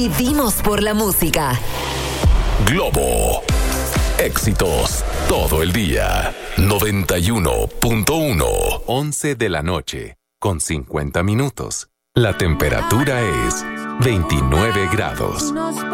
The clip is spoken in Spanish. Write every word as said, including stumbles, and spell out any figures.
Vivimos por la música. Globo. Éxitos todo el día. noventa y uno punto uno. once de la noche, con cincuenta minutos. La temperatura es veintinueve grados.